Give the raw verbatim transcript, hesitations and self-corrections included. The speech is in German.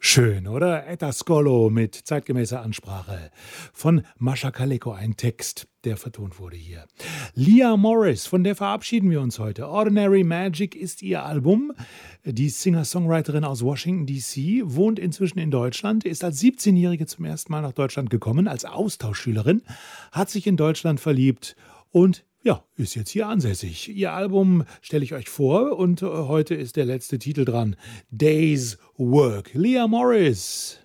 Schön, oder? Etta Scolo mit zeitgemäßer Ansprache. Von Mascha Kaleko, ein Text, der vertont wurde hier. Leah Morris, von der verabschieden wir uns heute. Ordinary Magic ist ihr Album. Die Singer-Songwriterin aus Washington, D C, wohnt inzwischen in Deutschland, ist als siebzehnjährige zum ersten Mal nach Deutschland gekommen, als Austauschschülerin, hat sich in Deutschland verliebt und ja, ist jetzt hier ansässig. Ihr Album stelle ich euch vor und äh, heute ist der letzte Titel dran. Days Work. Leah Morris.